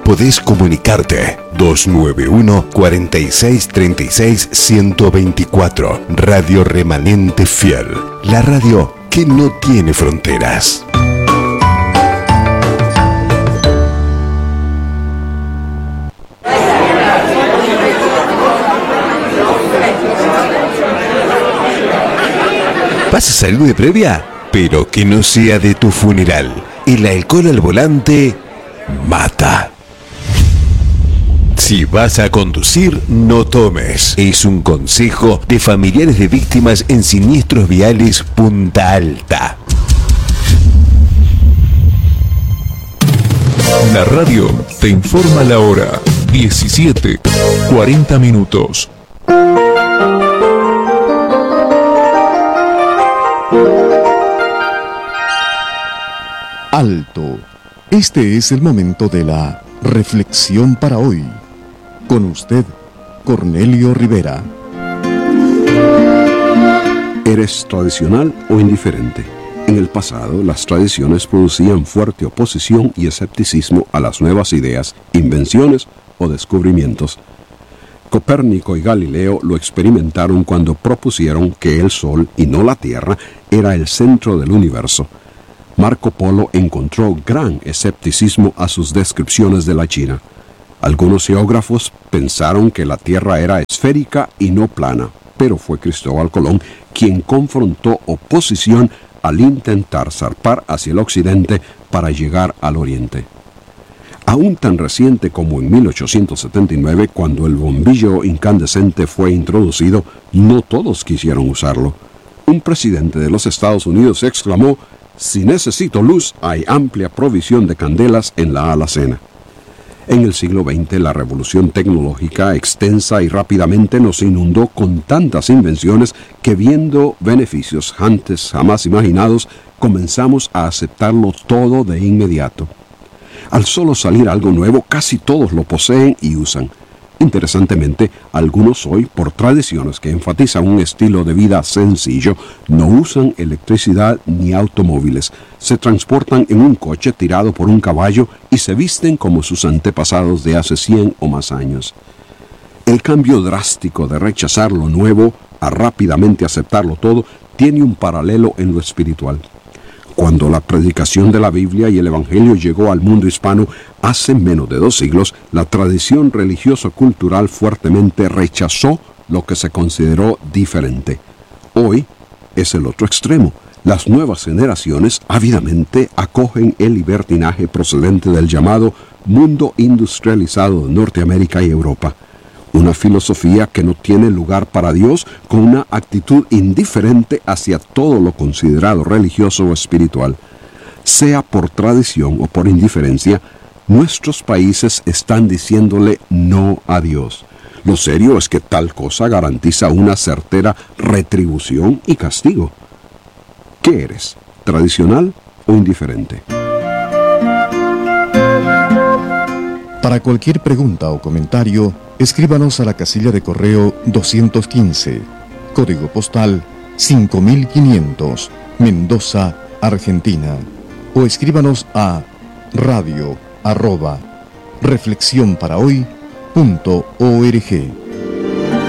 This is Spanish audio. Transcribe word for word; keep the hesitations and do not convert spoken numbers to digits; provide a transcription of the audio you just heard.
podés comunicarte. dos nueve uno, cuatro seis, tres seis, uno dos cuatro. Radio Remanente Fiel. La radio que no tiene fronteras. ¿Vas a salud de previa? Pero que no sea de tu funeral. El alcohol al volante mata. Si vas a conducir, no tomes. Es un consejo de familiares de víctimas en siniestros viales Punta Alta. La radio te informa la hora. diecisiete, cuarenta minutos. Alto. Este es el momento de la reflexión para hoy. Con usted, Cornelio Rivera. ¿Eres tradicional o indiferente? En el pasado, las tradiciones producían fuerte oposición y escepticismo a las nuevas ideas, invenciones o descubrimientos. Copérnico y Galileo lo experimentaron cuando propusieron que el Sol, y no la Tierra, era el centro del universo. Marco Polo encontró gran escepticismo a sus descripciones de la China. Algunos geógrafos pensaron que la Tierra era esférica y no plana, pero fue Cristóbal Colón quien confrontó oposición al intentar zarpar hacia el occidente para llegar al oriente. Aún tan reciente como en mil ochocientos setenta y nueve, cuando el bombillo incandescente fue introducido, no todos quisieron usarlo. Un presidente de los Estados Unidos exclamó: «Si necesito luz, hay amplia provisión de candelas en la alacena». En el siglo veinte, la revolución tecnológica extensa y rápidamente nos inundó con tantas invenciones que, viendo beneficios antes jamás imaginados, comenzamos a aceptarlo todo de inmediato. Al solo salir algo nuevo, casi todos lo poseen y usan. Interesantemente, algunos hoy, por tradiciones que enfatizan un estilo de vida sencillo, no usan electricidad ni automóviles. Se transportan en un coche tirado por un caballo y se visten como sus antepasados de hace cien o más años. El cambio drástico de rechazar lo nuevo a rápidamente aceptarlo todo tiene un paralelo en lo espiritual. Cuando la predicación de la Biblia y el Evangelio llegó al mundo hispano hace menos de dos siglos, la tradición religioso-cultural fuertemente rechazó lo que se consideró diferente. Hoy es el otro extremo. Las nuevas generaciones ávidamente acogen el libertinaje procedente del llamado mundo industrializado de Norteamérica y Europa. Una filosofía que no tiene lugar para Dios, con una actitud indiferente hacia todo lo considerado religioso o espiritual. Sea por tradición o por indiferencia, nuestros países están diciéndole no a Dios. Lo serio es que tal cosa garantiza una certera retribución y castigo. ¿Qué eres? ¿Tradicional o indiferente? Para cualquier pregunta o comentario, escríbanos a la casilla de correo doscientos quince, código postal cinco mil quinientos, Mendoza, Argentina. O escríbanos a radio arroba reflexión para hoy punto org.